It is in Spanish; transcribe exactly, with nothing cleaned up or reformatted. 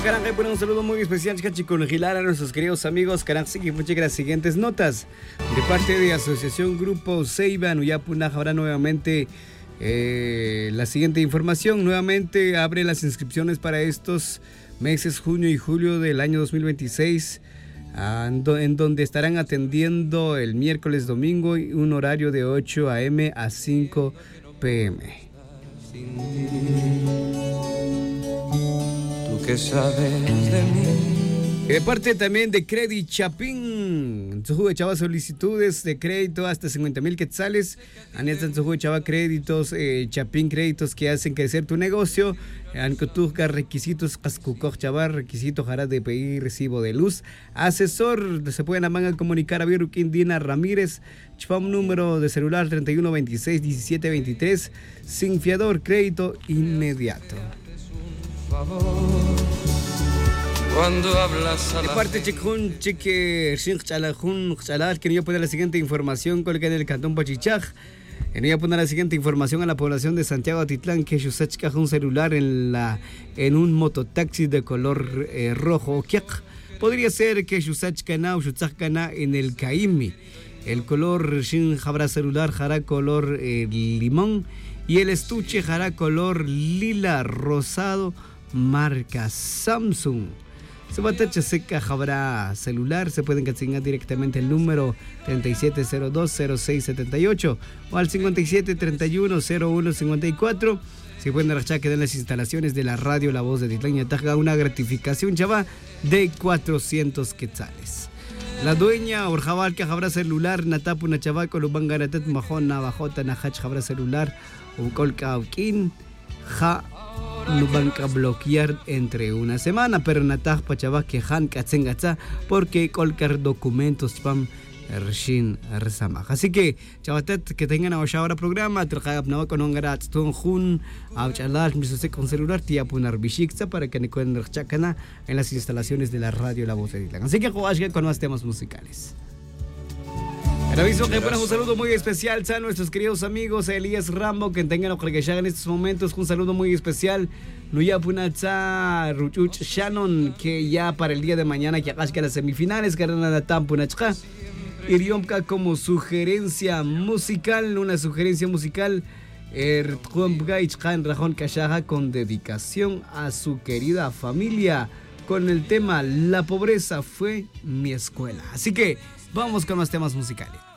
Caranja, un saludo muy especial con Gilar a nuestros queridos amigos. Caranja, que fue las siguientes notas de parte de Asociación Grupo Ceiba, Nuyapuna, habrá nuevamente eh, la siguiente información. Nuevamente abre las inscripciones para estos meses, junio y julio del año dos mil veintiséis, en donde estarán atendiendo el miércoles, domingo, y un horario de ocho a eme a cinco pe eme. ¿Qué sabes de mí? De parte también de Credit Chapín, Tzujú Chava solicitudes de crédito hasta cincuenta mil quetzales. Anetan Tzujú Chava créditos, eh, Chapín créditos que hacen crecer tu negocio. Ancotuca requisitos, Cascucoj Chava, requisito jara de pedir recibo de luz. Asesor, se pueden a comunicar a Viruquín Dina Ramírez, Chpam número de celular treinta y uno veintiséis diecisiete veintitrés, sin fiador, crédito inmediato. Cuando hablas a de parte Chikun Chique Shinch Chalajun Chalar, que no iba a poner la siguiente información con el del Cantón Pachichaj. No iba a poner la siguiente información a la población de Santiago Atitlán, que Shusachka un celular en la en un mototaxi de color eh, rojo. Podría ser que Shusachka na o Shusachka na en el Caimi. El color Shin Jabra celular jara color eh, limón y el estuche jara color lila rosado, marca Samsung. Se va a tachar seca jabra celular, se pueden consignar directamente el número treinta y siete cero dos cero seis setenta y ocho o al cincuenta y siete treinta y uno cero uno cincuenta y cuatro. Se pueden rachar que en las instalaciones de la radio La Voz de Titlán y ataja una gratificación chava de cuatrocientos quetzales. La dueña Orjabal que jabra celular Natapu Nachabal Colubangaratet Majona Bajota Najach jabra celular Ucolca Auquín Ja no van a bloquear entre una semana, pero Nataj Pachabá que Han Katzengatza porque cualquier documentos spam Reshin Resamaj. Así que, chavatet, que tengan ahora programa, trajab no con un garat, ton jun, auchalar, misose con celular, tía punar bishikza para que ne puedan rechacana en las instalaciones de la radio La Voz de Titlán. Así que, jugash con más temas musicales. El aviso que bueno, un saludo muy especial a nuestros queridos amigos Elías Rambo, que tengan que llegar en estos momentos. Un saludo muy especial Nuyapunatza Ruchuch Shannon, que ya para el día de mañana que haga las semifinales Garanatan Punachka Iriomka como sugerencia musical, una sugerencia musical er Rajón Kashaja con dedicación a su querida familia con el tema La pobreza fue mi escuela. Así que vamos con los temas musicales.